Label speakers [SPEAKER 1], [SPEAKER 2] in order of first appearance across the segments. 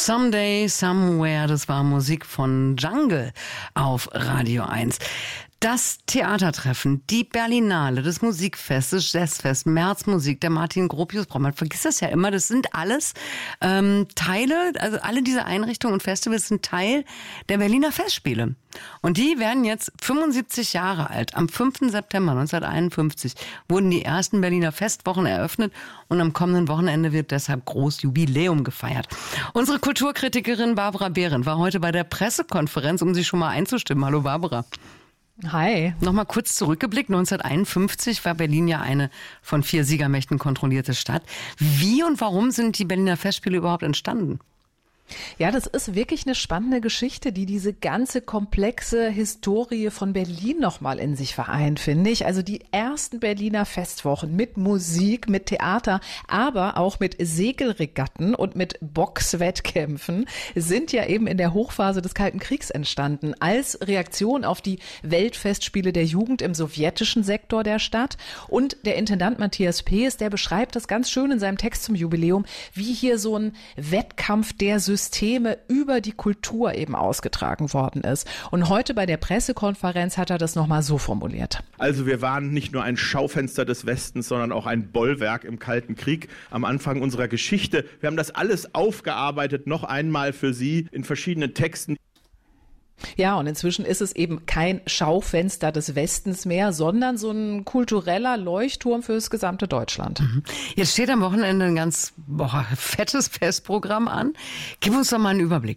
[SPEAKER 1] Someday, Somewhere, das war Musik von Jungle auf Radio 1. Das Theatertreffen, die Berlinale, das Musikfest, das Jazzfest, Märzmusik, der Martin Gropius, man vergisst das ja immer, das sind alles Teile, also alle diese Einrichtungen und Festivals sind Teil der Berliner Festspiele. Und die werden jetzt 75 Jahre alt. Am 5. September 1951 wurden die ersten Berliner Festwochen eröffnet und am kommenden Wochenende wird deshalb groß Jubiläum gefeiert. Unsere Kulturkritikerin Barbara Behrendt war heute bei der Pressekonferenz, um sich schon mal einzustimmen. Hallo Barbara.
[SPEAKER 2] Hi.
[SPEAKER 1] Nochmal kurz zurückgeblickt. 1951 war Berlin ja eine von 4 Siegermächten kontrollierte Stadt. Wie und warum sind die Berliner Festspiele überhaupt entstanden?
[SPEAKER 2] Ja, das ist wirklich eine spannende Geschichte, die diese ganze komplexe Historie von Berlin nochmal in sich vereint, finde ich. Also die ersten Berliner Festwochen mit Musik, mit Theater, aber auch mit Segelregatten und mit Boxwettkämpfen sind ja eben in der Hochphase des Kalten Kriegs entstanden, als Reaktion auf die Weltfestspiele der Jugend im sowjetischen Sektor der Stadt. Und der Intendant Matthias Pees, der beschreibt das ganz schön in seinem Text zum Jubiläum, wie hier so ein Wettkampf der Systeme über die Kultur eben ausgetragen worden ist. Und heute bei der Pressekonferenz hat er das nochmal so formuliert.
[SPEAKER 3] Also wir waren nicht nur ein Schaufenster des Westens, sondern auch ein Bollwerk im Kalten Krieg am Anfang unserer Geschichte. Wir haben das alles aufgearbeitet, noch einmal für Sie in verschiedenen Texten.
[SPEAKER 2] Ja, und inzwischen ist es eben kein Schaufenster des Westens mehr, sondern so ein kultureller Leuchtturm für das gesamte Deutschland.
[SPEAKER 1] Jetzt steht am Wochenende ein ganz fettes Festprogramm an. Gib uns doch mal einen Überblick.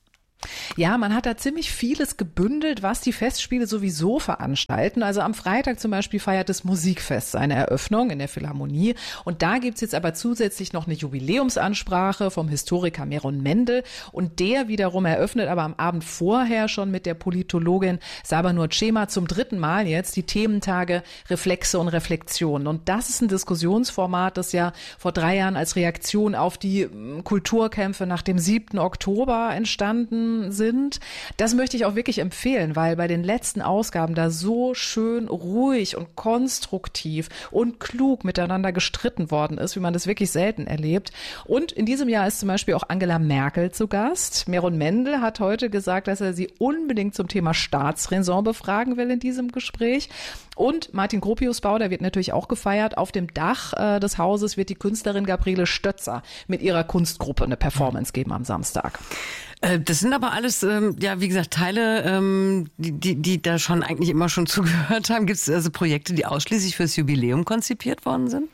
[SPEAKER 2] Ja, man hat da ziemlich vieles gebündelt, was die Festspiele sowieso veranstalten. Also am Freitag zum Beispiel feiert das Musikfest seine Eröffnung in der Philharmonie. Und da gibt's jetzt aber zusätzlich noch eine Jubiläumsansprache vom Historiker Meron Mendel. Und der wiederum eröffnet aber am Abend vorher schon mit der Politologin Sabanur Cema zum 3. Mal jetzt die Thementage Reflexe und Reflexion. Und das ist ein Diskussionsformat, das ja vor 3 Jahren als Reaktion auf die Kulturkämpfe nach dem 7. Oktober entstanden sind. Das möchte ich auch wirklich empfehlen, weil bei den letzten Ausgaben da so schön ruhig und konstruktiv und klug miteinander gestritten worden ist, wie man das wirklich selten erlebt. Und in diesem Jahr ist zum Beispiel auch Angela Merkel zu Gast. Meron Mendel hat heute gesagt, dass er sie unbedingt zum Thema Staatsräson befragen will in diesem Gespräch. Und Martin Gropius-Bau, der wird natürlich auch gefeiert. Auf dem Dach des Hauses wird die Künstlerin Gabriele Stötzer mit ihrer Kunstgruppe eine Performance geben am Samstag.
[SPEAKER 1] Das sind aber alles, ja, wie gesagt, Teile, die da schon eigentlich immer schon zugehört haben. Gibt es also Projekte, die ausschließlich fürs Jubiläum konzipiert worden sind?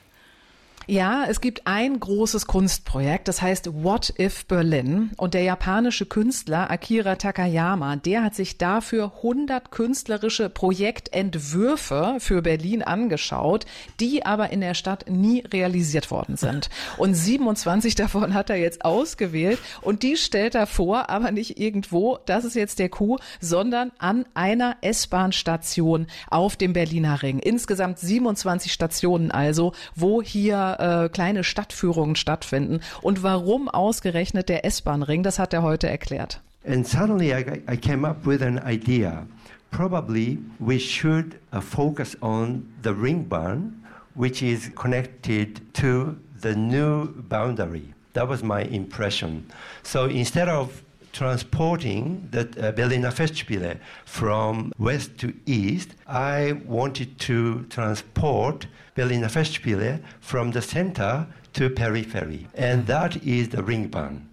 [SPEAKER 2] Ja, es gibt ein großes Kunstprojekt, das heißt What If Berlin, und der japanische Künstler Akira Takayama, der hat sich dafür 100 künstlerische Projektentwürfe für Berlin angeschaut, die aber in der Stadt nie realisiert worden sind. Und 27 davon hat er jetzt ausgewählt und die stellt er vor, aber nicht irgendwo, das ist jetzt der Coup, sondern an einer S-Bahn-Station auf dem Berliner Ring. Insgesamt 27 Stationen also, wo hier kleine Stadtführungen stattfinden. Und warum ausgerechnet der S-Bahn-Ring, das hat er heute erklärt.
[SPEAKER 4] And suddenly I came up with an idea. Probably we should focus on the Ringbahn, which is connected to the new boundary. That was my impression. So instead of transporting the Berliner Festspiele from west to east, I wanted to transport Berliner Festspiele from the center to periphery. And that is the Ringbahn.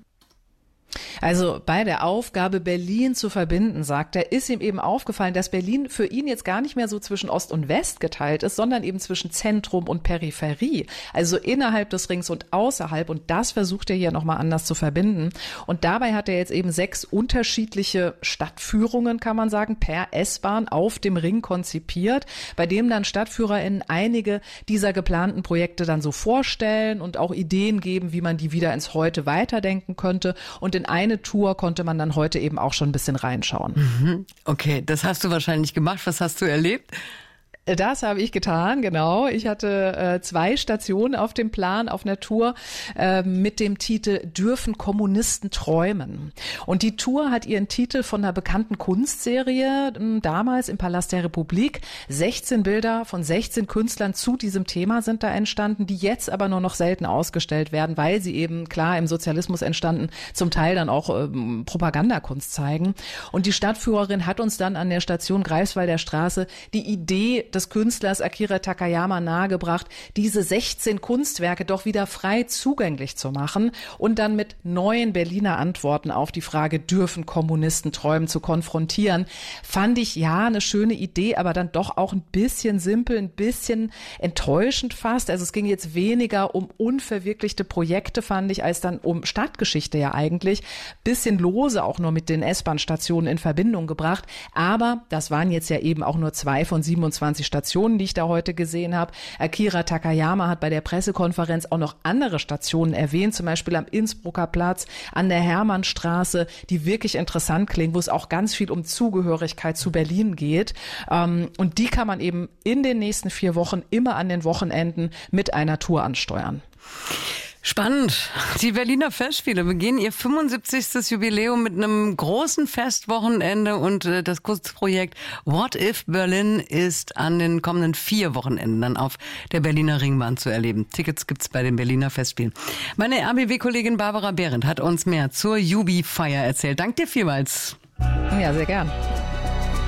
[SPEAKER 2] Also bei der Aufgabe, Berlin zu verbinden, sagt er, ist ihm eben aufgefallen, dass Berlin für ihn jetzt gar nicht mehr so zwischen Ost und West geteilt ist, sondern eben zwischen Zentrum und Peripherie. Also innerhalb des Rings und außerhalb. Und das versucht er hier nochmal anders zu verbinden. Und dabei hat er jetzt eben 6 unterschiedliche Stadtführungen, kann man sagen, per S-Bahn auf dem Ring konzipiert, bei dem dann StadtführerInnen einige dieser geplanten Projekte dann so vorstellen und auch Ideen geben, wie man die wieder ins Heute weiterdenken könnte. Und in eine Tour konnte man dann heute eben auch schon ein bisschen reinschauen.
[SPEAKER 1] Okay, das hast du wahrscheinlich gemacht. Was hast du erlebt?
[SPEAKER 2] Das habe ich getan, genau. Ich hatte 2 Stationen auf dem Plan, auf einer Tour mit dem Titel Dürfen Kommunisten träumen? Und die Tour hat ihren Titel von einer bekannten Kunstserie, damals im Palast der Republik. 16 Bilder von 16 Künstlern zu diesem Thema sind da entstanden, die jetzt aber nur noch selten ausgestellt werden, weil sie eben, klar, im Sozialismus entstanden, zum Teil dann auch Propagandakunst zeigen. Und die Stadtführerin hat uns dann an der Station Greifswalder Straße die Idee des Künstlers Akira Takayama nahegebracht, diese 16 Kunstwerke doch wieder frei zugänglich zu machen und dann mit neuen Berliner Antworten auf die Frage, dürfen Kommunisten träumen, zu konfrontieren. Fand ich ja eine schöne Idee, aber dann doch auch ein bisschen simpel, ein bisschen enttäuschend fast. Also es ging jetzt weniger um unverwirklichte Projekte, fand ich, als dann um Stadtgeschichte ja eigentlich. Bisschen lose auch nur mit den S-Bahn-Stationen in Verbindung gebracht. Aber das waren jetzt ja eben auch nur 2 von 27 Stationen, die ich da heute gesehen habe. Akira Takayama hat bei der Pressekonferenz auch noch andere Stationen erwähnt, zum Beispiel am Innsbrucker Platz, an der Hermannstraße, die wirklich interessant klingen, wo es auch ganz viel um Zugehörigkeit zu Berlin geht. Und die kann man eben in den nächsten 4 Wochen immer an den Wochenenden mit einer Tour ansteuern.
[SPEAKER 1] Spannend. Die Berliner Festspiele begehen ihr 75. Jubiläum mit einem großen Festwochenende und das Kunstprojekt What If Berlin ist an den kommenden 4 Wochenenden dann auf der Berliner Ringbahn zu erleben. Tickets gibt's bei den Berliner Festspielen. Meine RBB-Kollegin Barbara Behrendt hat uns mehr zur Jubi-Feier erzählt. Dank dir vielmals.
[SPEAKER 2] Ja, sehr gern.